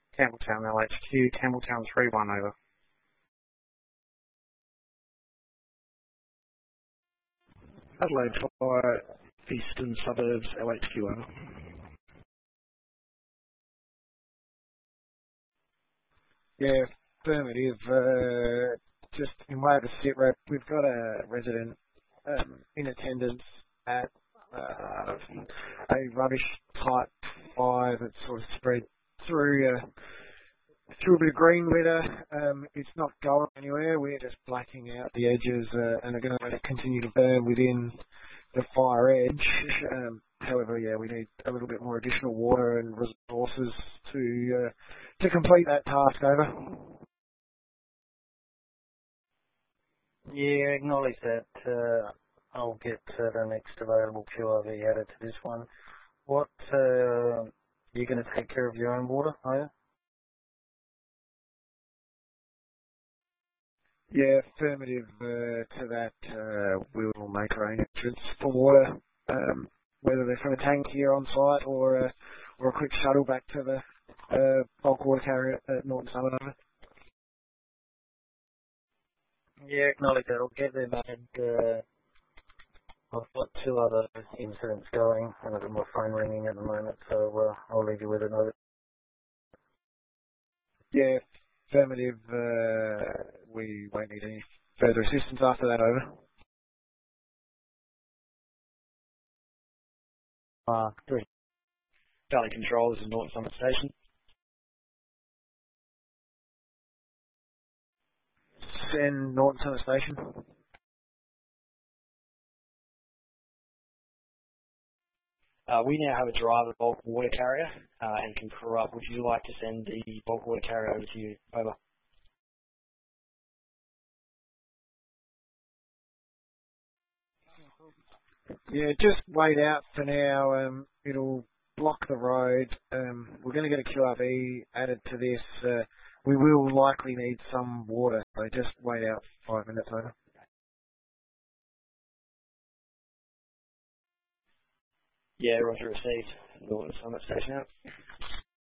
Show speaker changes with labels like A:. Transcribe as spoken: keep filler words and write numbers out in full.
A: Campbelltown L H Q, Campbelltown three one over.
B: Adelaide Fire, Eastern Suburbs, L H Q over.
A: Yeah, affirmative. Uh, just in way of a sit rep, we've got a resident um, in attendance at uh, a rubbish type fire that sort of spread through uh, through a bit of green litter. Um, it's not going anywhere. We're just blacking out the edges uh, and are going to continue to burn within the fire edge. Um, however, yeah, we need a little bit more additional water and resources to uh, to complete that task. Over.
C: Yeah, acknowledge that. Uh, I'll get uh, the next available Q R V added to this one. What, uh, you're going to take care of your own water, are you?
A: Yeah, affirmative uh, to that. Uh, we'll make arrangements for water, um, whether they're from a tank here on site or uh, or a quick shuttle back to the uh, bulk water carrier at Norton Summit. Over.
C: Yeah, acknowledge that. I'll get them added. Uh, I've got two other incidents going, and I've got my phone ringing at the moment, so uh, I'll leave you with it. Over.
A: Yeah, affirmative. Uh, we won't need any further assistance after that. Over.
B: Mark three. Valley Control, this is Norton Summit Station.
A: Send Norton Summit Station.
B: Uh, we now have a driver bulk water carrier uh, and can crew up. Would you like to send the bulk water carrier over to you? Over.
A: Yeah, just wait out for now. Um, it'll block the road. Um, we're going to get a Q R V added to this. Uh, we will likely need some water, so just wait out five minutes. Over.
B: Yeah, Roger received. Norton Summit Station out.